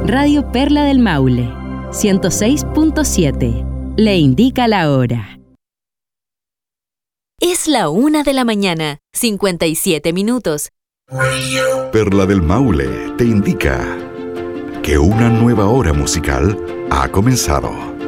Radio Perla del Maule, 106.7. Le indica la hora. Es la 1:00 a.m, 57 minutos. Perla del Maule te indica que una nueva hora musical ha comenzado.